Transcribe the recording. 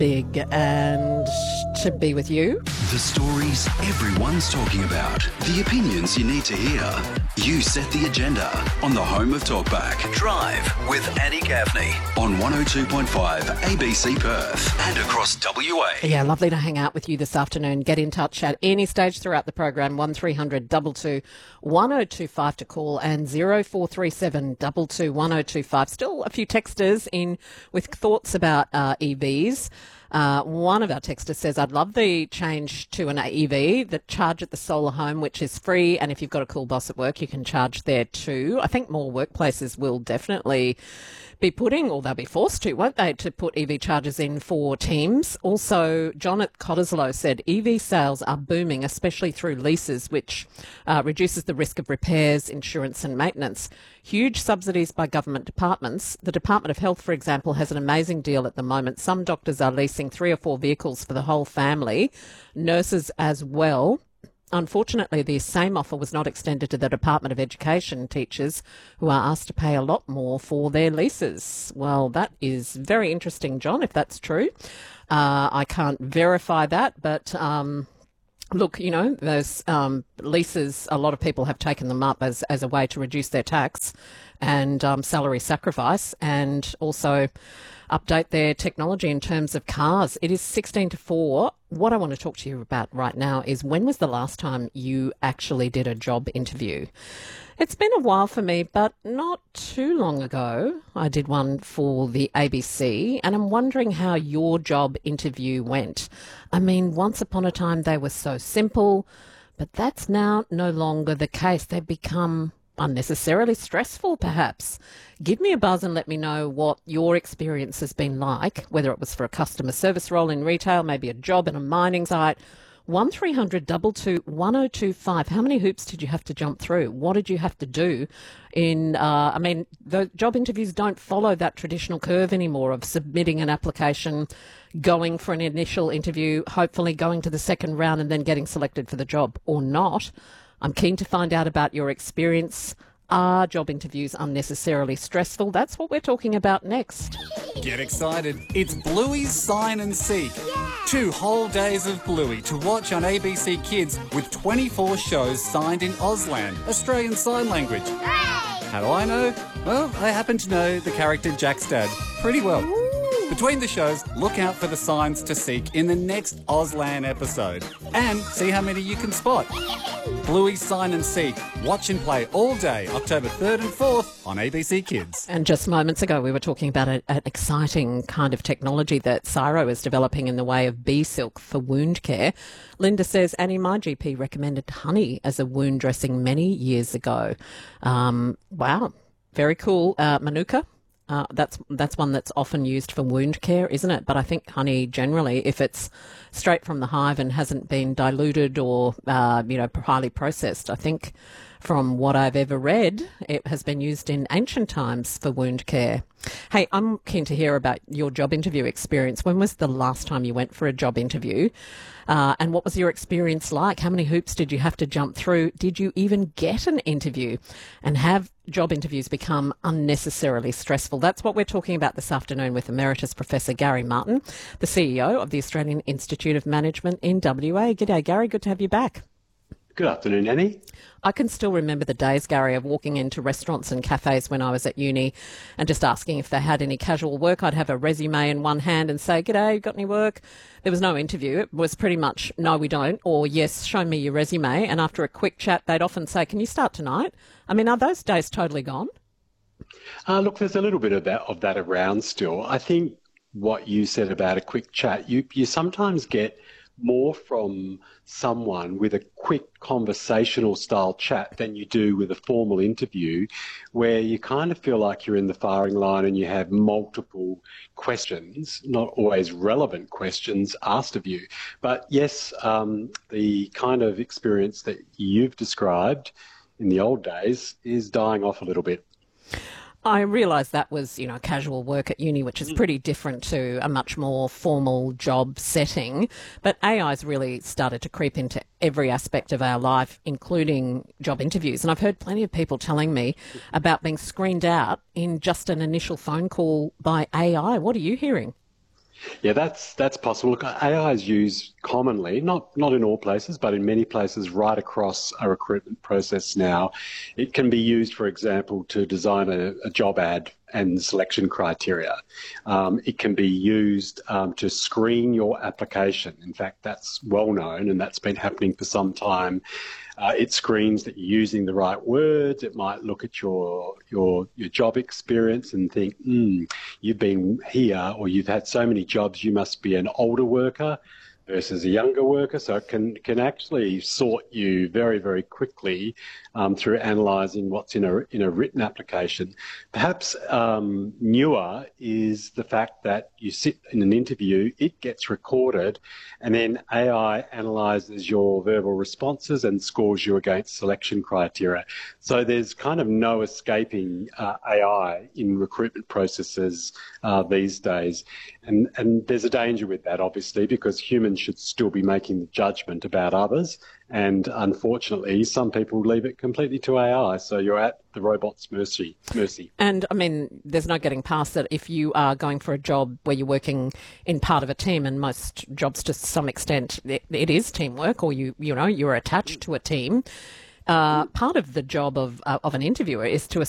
big and to be with you. The stories everyone's talking about. The opinions you need to hear. You set the agenda on the home of Talkback. Drive with Annie Gaffney on 102.5 ABC Perth and across WA. Yeah, lovely to hang out with you this afternoon. Get in touch at any stage throughout the program, 1300 22 1025 to call and 0437 22 1025. Still a few texters in with thoughts about EVs. One of our texters says, I'd love the change to an EV that charge at the solar home, which is free. And if you've got a cool boss at work, you can charge there too. I think more workplaces will definitely be putting, or they'll be forced to, won't they, to put EV chargers in for teams. Also, John at Cottesloe said EV sales are booming, especially through leases, which reduces the risk of repairs, insurance and maintenance. Huge subsidies by government departments. The Department of Health, for example, has an amazing deal at the moment. Some doctors are leasing 3 or 4 vehicles for the whole family, nurses as well. Unfortunately, the same offer was not extended to the Department of Education teachers, who are asked to pay a lot more for their leases. Well, that is very interesting, John, if that's true. I can't verify that, but look, you know, those leases, a lot of people have taken them up as a way to reduce their tax and salary sacrifice, and also update their technology in terms of cars. It is 16 to 4. What I want to talk to you about right now is, when was the last time you actually did a job interview? It's been a while for me, but not too long ago. I did one for the ABC, and I'm wondering how your job interview went. I mean, once upon a time they were so simple, but that's now no longer the case. They've become unnecessarily stressful, perhaps. Give me a buzz and let me know what your experience has been like, whether it was for a customer service role in retail, maybe a job in a mining site. 1300 22 1025. How many hoops did you have to jump through? What did you have to do in, the job interviews don't follow that traditional curve anymore of submitting an application, going for an initial interview, hopefully going to the second round and then getting selected for the job or not. I'm keen to find out about your experience. Are job interviews unnecessarily stressful? That's what we're talking about next. Get excited. It's Bluey's Sign and Seek. 2 whole days of Bluey to watch on ABC Kids with 24 shows signed in Auslan, Australian Sign Language. How do I know? Well, I happen to know the character Jack's dad pretty well. Between the shows, look out for the signs to seek in the next Auslan episode and see how many you can spot. Bluey's Sign and Seek. Watch and play all day, October 3rd and 4th on ABC Kids. And just moments ago, we were talking about an exciting kind of technology that Ciro is developing in the way of bee silk for wound care. Linda says, Annie, my GP recommended honey as a wound dressing many years ago. Wow, very cool. Manuka. That's one that's often used for wound care, isn't it? But I think honey generally, if it's straight from the hive and hasn't been diluted or, highly processed, I think from what I've ever read, it has been used in ancient times for wound care. Hey, I'm keen to hear about your job interview experience. When was the last time you went for a job interview? And what was your experience like? How many hoops did you have to jump through? Did you even get an interview? And have job interviews become unnecessarily stressful? That's what we're talking about this afternoon with Emeritus Professor Gary Martin, the CEO of the Australian Institute of Management in WA. G'day, Gary. Good to have you back. Good afternoon, Annie. I can still remember the days, Gary, of walking into restaurants and cafes when I was at uni and just asking if they had any casual work. I'd have a resume in one hand and say, "G'day, got any work?" There was no interview. It was pretty much, "No, we don't," or "Yes, show me your resume." And after a quick chat, they'd often say, "Can you start tonight?" I mean, are those days totally gone? Look, there's a little bit of that around still. I think what you said about a quick chat, you sometimes get more from someone with a quick conversational style chat than you do with a formal interview, where you kind of feel like you're in the firing line and you have multiple questions, not always relevant questions asked of you. But yes, the kind of experience that you've described in the old days is dying off a little bit. I realise that was, casual work at uni, which is pretty different to a much more formal job setting. But AI's really started to creep into every aspect of our life, including job interviews. And I've heard plenty of people telling me about being screened out in just an initial phone call by AI. What are you hearing? Yeah, that's possible. Look, AI is used commonly, not in all places, but in many places right across a recruitment process now. It can be used, for example, to design a job ad and selection criteria. It can be used to screen your application. In fact, that's well known and that's been happening for some time. It screens that you're using the right words. It might look at your job experience and think, you've been here or you've had so many jobs, you must be an older worker versus a younger worker. So it can actually sort you very, very quickly through analysing what's in a written application. Perhaps newer is the fact that you sit in an interview, it gets recorded, and then AI analyses your verbal responses and scores you against selection criteria. So there's kind of no escaping AI in recruitment processes these days. And there's a danger with that, obviously, because humans should still be making the judgment about others. And unfortunately, some people leave it completely to AI. So you're at the robot's mercy. And I mean, there's no getting past that. If you are going for a job where you're working in part of a team, and most jobs to some extent it is teamwork, or you're attached to a team. Part of the job of an interviewer is to